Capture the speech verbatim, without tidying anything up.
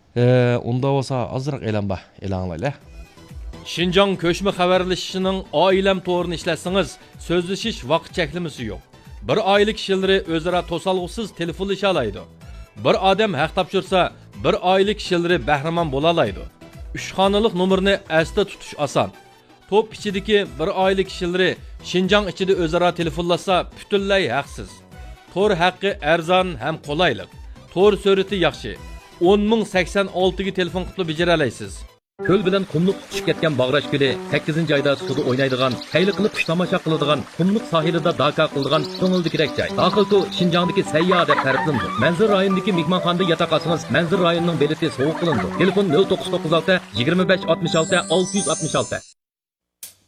Ee, unda olsa azırak elan ba, elanlayla. Şinjan köşme haberleşişinin ailem toğrunu işlersiniz, sözleşiş vakit çeklimisi yok. Bir aile kişileri özara tosalgısız telefonlaşalaydı. Bir adam haq tapşırsa, bir aile kişileri bahraman bolalaydı. Üç xanalıq numarını əsdə tutuş asan. Top içideki bir aile kişileri Şinjan içide özara telefonlasa bütünlay haqsız. Tor haqqı arzon hem qolayliq. Tor surati yaxshi. o'n ming sakson olti ga telefon qilib bejaralaysiz. Köl bilen kumluk tushib ketgan Bag'rash ko'li sakkizinchi ayda suvda o'ynaydigan, hayli qilib qush tomosha qiladigan, kumluk sohilida daka qiladigan ko'ngildikirek joy. Daxilku Şinjandagi sayya deb ta'riflandi. Manzil rayonidagi mehmonxonada yotoq olsangiz, Manzil rayonining beleti sovuq qilindi. Telefon nol to'qqiz to'qqiz olti yigirma besh oltmish olti olti yuz oltmish olti.